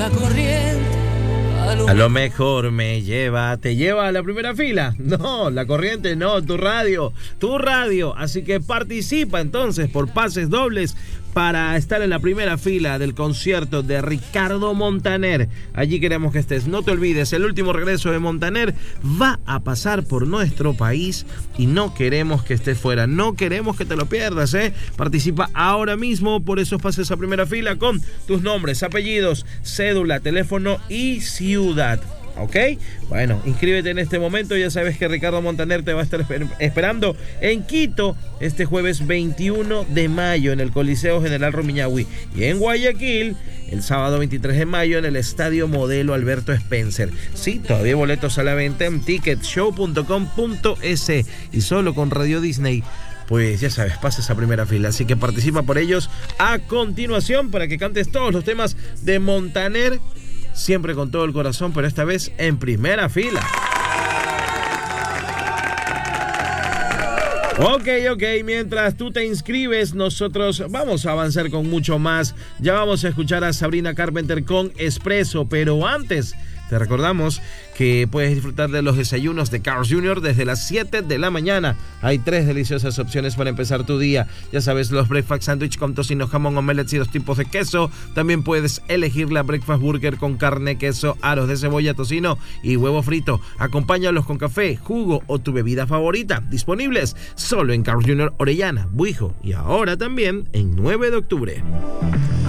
La corriente a lo mejor te lleva a la primera fila. No, la corriente no, tu radio. Así que participa entonces por pases dobles para estar en la primera fila del concierto de Ricardo Montaner. Allí queremos que estés. No te olvides, el último regreso de Montaner va a pasar por nuestro país y no queremos que estés fuera. No queremos que te lo pierdas, ¿eh? Participa ahora mismo por esos pases a primera fila con tus nombres, apellidos, cédula, teléfono y ciudad. ¿Ok? Bueno, inscríbete en este momento. Ya sabes que Ricardo Montaner te va a estar esperando en Quito este jueves 21 de mayo en el Coliseo General Rumiñahui y en Guayaquil el sábado 23 de mayo en el Estadio Modelo Alberto Spencer. Sí, todavía hay boletos a la venta en ticketshow.com.es y solo con Radio Disney. Pues ya sabes, pases a primera fila, así que participa por ellos a continuación para que cantes todos los temas de Montaner, siempre con todo el corazón, pero esta vez en primera fila. Ok, mientras tú te inscribes, nosotros vamos a avanzar con mucho más. Ya vamos a escuchar a Sabrina Carpenter con Espresso, pero antes te recordamos que puedes disfrutar de los desayunos de Carl's Jr. desde las 7 de la mañana. Hay 3 deliciosas opciones para empezar tu día. Ya sabes, los breakfast sandwich con tocino, jamón, omelets y 2 tipos de queso. También puedes elegir la breakfast burger con carne, queso, aros de cebolla, tocino y huevo frito. Acompáñalos con café, jugo o tu bebida favorita. Disponibles solo en Carl's Jr. Orellana, Buijo y ahora también en 9 de octubre.